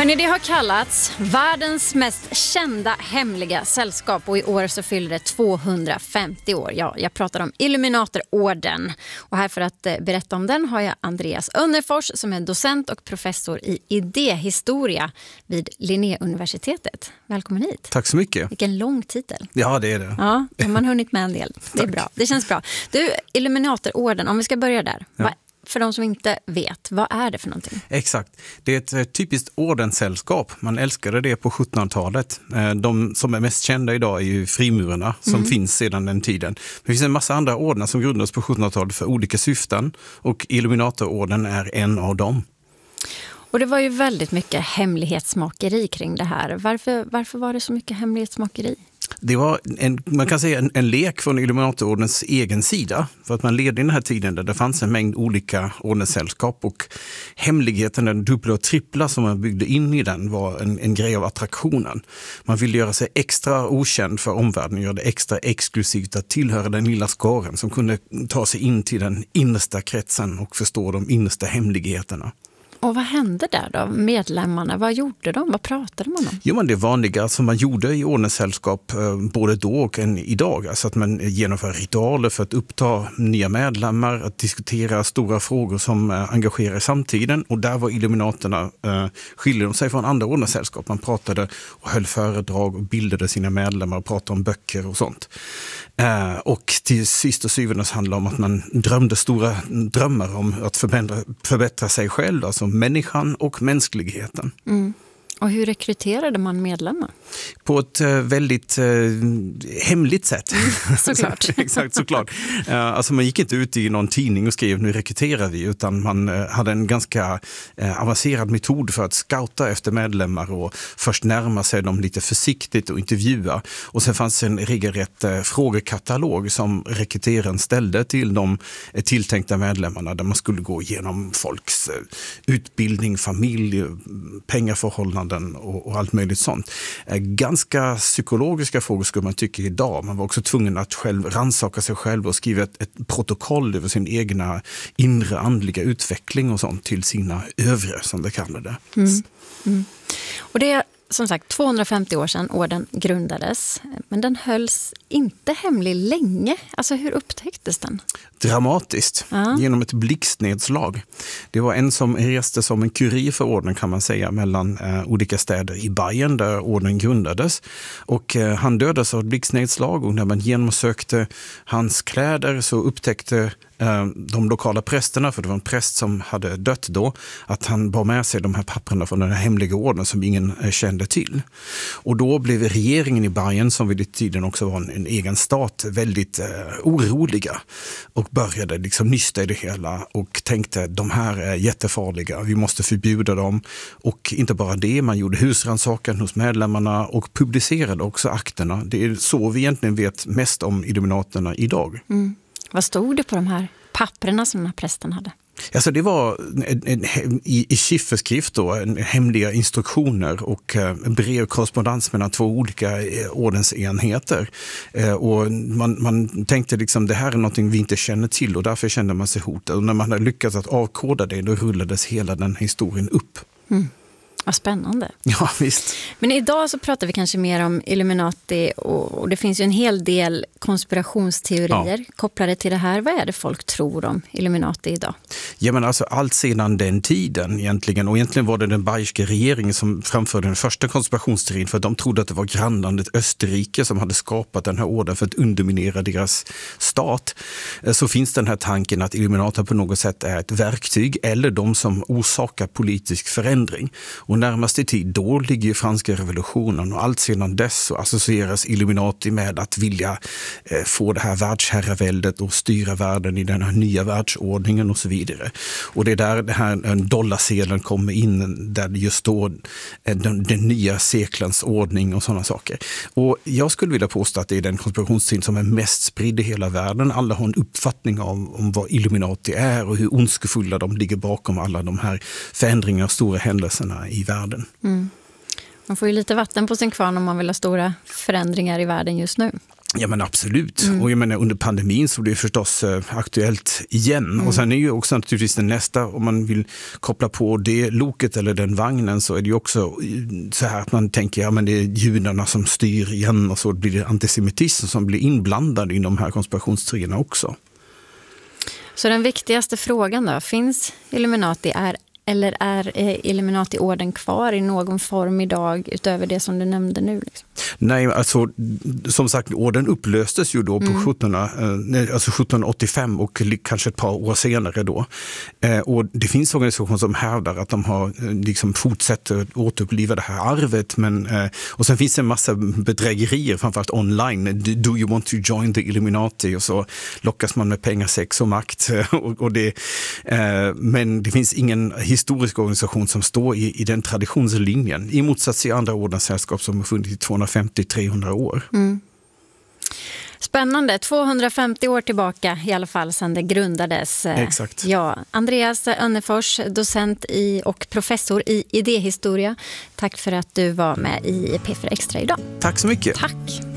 Hörrni, det har kallats världens mest kända hemliga sällskap och i år så fyller det 250 år. Ja, jag pratar om Illuminatororden. Och här för att berätta om den har jag Andreas Önnerfors som är docent och professor i idéhistoria vid Linnéuniversitetet. Välkommen hit. Tack så mycket. Vilken lång titel. Ja, det är det. Ja, man har hunnit med en del. Det är bra. Det känns bra. Du, Illuminatororden, om vi ska börja där. Ja. För de som inte vet, vad är det för någonting? Exakt. Det är ett typiskt ordenssällskap. Man älskade det på 1700-talet. De som är mest kända idag är ju frimurarna som finns sedan den tiden. Det finns en massa andra ordnar som grundades på 1700-talet för olika syften. Och Illuminatororden är en av dem. Och det var ju väldigt mycket hemlighetsmakeri kring det här. Varför var det så mycket hemlighetsmakeri? Det var man kan säga en lek från Illuminatorordens egen sida. För att man levde i den här tiden där det fanns en mängd olika ordenssällskap. Och hemligheten, den dubbla och trippla som man byggde in i den var en grej av attraktionen. Man ville göra sig extra okänd för omvärlden. Göra det extra exklusivt att tillhöra den lilla skaren som kunde ta sig in till den innersta kretsen och förstå de innersta hemligheterna. Och vad hände där då? Medlemmarna, vad gjorde de? Vad pratade man om? Jo, men det vanliga som man gjorde i ordenssällskap både då och än idag. Alltså att man genomför ritualer för att uppta nya medlemmar, att diskutera stora frågor som engagerar samtiden. Och där var Illuminaterna, skiljer de sig från andra ordenssällskap. Man pratade och höll föredrag och bildade sina medlemmar och pratade om böcker och sånt. Och till sist och syvende handlar om att man drömde stora drömmar om att förbättra sig själv, alltså människan och mänskligheten. Mm. Och hur rekryterade man medlemmar? På ett väldigt hemligt sätt. Såklart. Exakt, såklart. Alltså man gick inte ut i någon tidning och skrev nu rekryterar vi, utan man hade en ganska avancerad metod för att scouta efter medlemmar och först närma sig dem lite försiktigt och intervjua. Och sen fanns en regelrätt frågekatalog som rekryteraren ställde till de tilltänkta medlemmarna där man skulle gå igenom folks utbildning, familj, pengaförhållanden och allt möjligt sånt. Ganska psykologiska frågor skulle man tycka idag. Man var också tvungen att själv rannsaka sig själv och skriva ett protokoll över sin egna inre andliga utveckling och sånt till sina övre, som det kallade. Och det är som sagt 250 år sedan orden grundades, men den hölls inte hemlig länge. Alltså hur upptäcktes den? Dramatiskt, genom ett blixtnedslag. Det var en som reste som en kurir för orden, kan man säga, mellan olika städer i Bayern där orden grundades. Och han dödades av ett blixtnedslag, och när man genomsökte hans kläder så upptäckte de lokala prästerna, för det var en präst som hade dött då, att han bar med sig de här papperna från den här hemliga orden som ingen kände till. Och då blev regeringen i Bayern, som vid den tiden också var en egen stat, väldigt oroliga och började liksom nysta i det hela och tänkte de här är jättefarliga, vi måste förbjuda dem. Och inte bara det, man gjorde husrannsakan hos medlemmarna och publicerade också akterna. Det är så vi egentligen vet mest om Illuminaterna idag. Vad stod det på de här papperna som den här prästen hade? Alltså det var i skifferskrift då, hemliga instruktioner och brevkorrespondens mellan två olika ordensenheter. Och man tänkte liksom det här är någonting vi inte känner till, och därför kände man sig hotad. Och när man hade lyckats att avkoda det, då rullades hela den historien upp. Vad spännande. Ja, visst. Men idag så pratar vi kanske mer om Illuminati och det finns ju en hel del konspirationsteorier kopplade till det här. Vad är det folk tror om Illuminati idag? Ja, men alltså allt sedan den tiden egentligen. Och egentligen var det den bayerska regeringen som framförde den första konspirationsteorin, för att de trodde att det var grannlandet Österrike som hade skapat den här orden för att underminera deras stat. Så finns den här tanken att Illuminati på något sätt är ett verktyg eller de som orsakar politisk förändring. Och närmast i tid då ligger ju franska revolutionen, och allt sedan dess så associeras Illuminati med att vilja få det här världsherraväldet och styra världen i den här nya världsordningen och så vidare. Och det är där det här dollarsedeln kommer in, där det just står den nya seklens ordning och sådana saker. Och jag skulle vilja påstå att det är den konspirationsteorin som är mest spridd i hela världen. Alla har en uppfattning om vad Illuminati är och hur ondskefulla de ligger bakom alla de här förändringarna och stora händelserna i världen. Man får ju lite vatten på sin kvarn om man vill ha stora förändringar i världen just nu. Ja men absolut. Och jag menar under pandemin så blir det förstås aktuellt igen. Och sen är ju också naturligtvis den nästa, om man vill koppla på det loket eller den vagnen, så är det ju också så här att man tänker, ja men det är judarna som styr igen, och så blir det antisemitism som blir inblandad i de här konspirationsteorierna också. Så den viktigaste frågan då, finns Illuminati eller är Illuminati-orden kvar i någon form idag utöver det som du nämnde nu? Liksom? Nej, alltså som sagt, orden upplöstes ju då på 1785 och kanske ett par år senare då. Och det finns organisationer som hävdar att de har liksom fortsätter återuppliva det här arvet, men och sen finns det en massa bedrägerier, framförallt online. Do you want to join the Illuminati? Och så lockas man med pengar, sex och makt. Men det finns ingen historisk organisation som står i den traditionslinjen, i motsats till andra ordenssällskap som har funnits i 250-300 år. Spännande, 250 år tillbaka i alla fall sedan det grundades. Exakt. Ja, Andreas Önnefors, docent och professor i idéhistoria. Tack för att du var med i P4 Extra idag. Tack så mycket. Tack.